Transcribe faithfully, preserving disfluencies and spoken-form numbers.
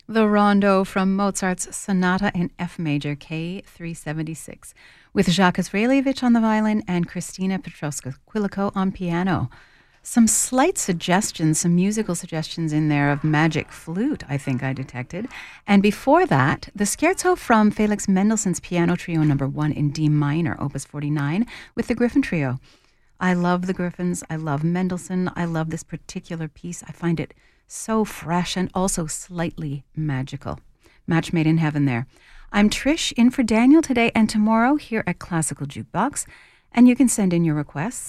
The Rondo from Mozart's Sonata in F major, K three seventy-six, with Jacques Israelevich on the violin and Christina Petrovska-Quilico on piano. Some slight suggestions, some musical suggestions in there of magic flute, I think I detected. And before that, the scherzo from Felix Mendelssohn's Piano Trio number one in D minor, opus forty-nine, with the Griffin Trio. I love the Griffins. I love Mendelssohn. I love this particular piece. I find it so fresh and also slightly magical. Match made in heaven there. I'm Trish, in for Daniel today and tomorrow here at Classical Jukebox, and you can send in your requests